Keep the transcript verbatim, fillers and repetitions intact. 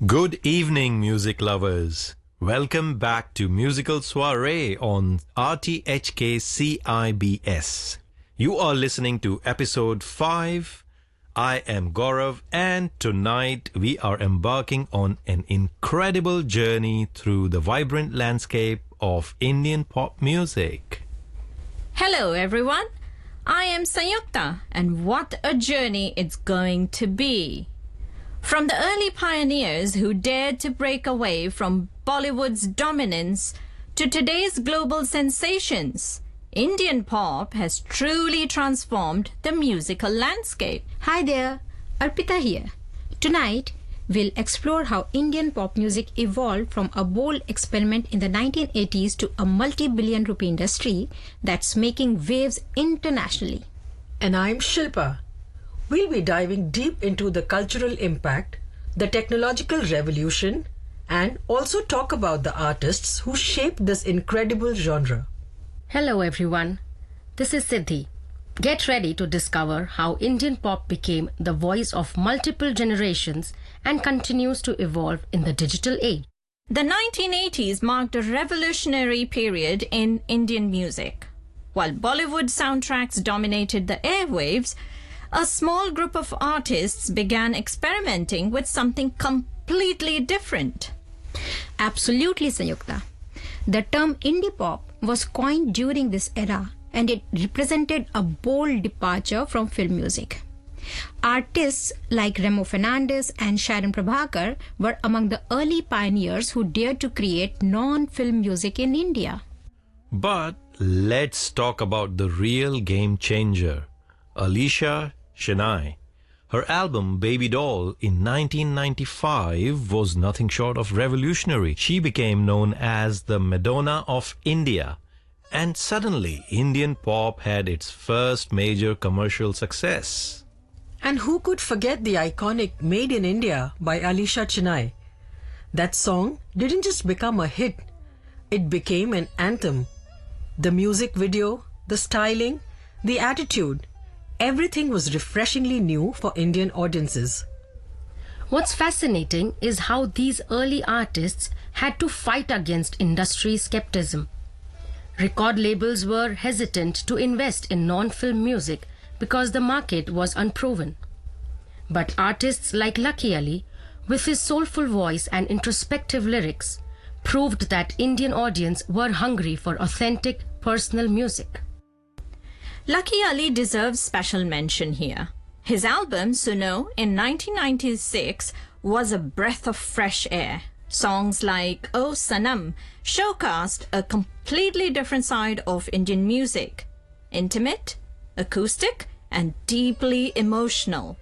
Good evening, music lovers. Welcome back to Musical Soiree on R T H K C I B S. You are listening to episode five. I am Gaurav, and tonight we are embarking on an incredible journey through the vibrant landscape of Indian pop music. Hello everyone, I am Sanyukta, and what a journey it's going to be. From the early pioneers who dared to break away from Bollywood's dominance to today's global sensations, Indian pop has truly transformed the musical landscape. Hi there, Arpita here. Tonight, we'll explore how Indian pop music evolved from a bold experiment in the nineteen eighties to a multi-billion rupee industry that's making waves internationally. And I'm Shilpa. We'll be diving deep into the cultural impact, the technological revolution, and also talk about the artists who shaped this incredible genre. Hello everyone, this is Siddhi. Get ready to discover how Indian pop became the voice of multiple generations and continues to evolve in the digital age. The nineteen eighties marked a revolutionary period in Indian music. While Bollywood soundtracks dominated the airwaves, a small group of artists began experimenting with something completely different. Absolutely, Sanyukta. The term indie pop was coined during this era, and it represented a bold departure from film music. Artists like Remo Fernandez and Sharon Prabhakar were among the early pioneers who dared to create non-film music in India. But let's talk about the real game changer, Alisha Chennai. Her album Baby Doll in nineteen ninety-five was nothing short of revolutionary. She became known as the Madonna of India. And suddenly, Indian pop had its first major commercial success. And who could forget the iconic Made in India by Alisha Chennai? That song didn't just become a hit, it became an anthem. The music video, the styling, the attitude, everything was refreshingly new for Indian audiences. What's fascinating is how these early artists had to fight against industry skepticism. Record labels were hesitant to invest in non-film music because the market was unproven. But artists like Lucky Ali, with his soulful voice and introspective lyrics, proved that Indian audience were hungry for authentic, personal music. Lucky Ali deserves special mention here. His album Suno in nineteen ninety-six was a breath of fresh air. Songs like Oh Sanam showcased a completely different side of Indian music. Intimate, acoustic, and deeply emotional.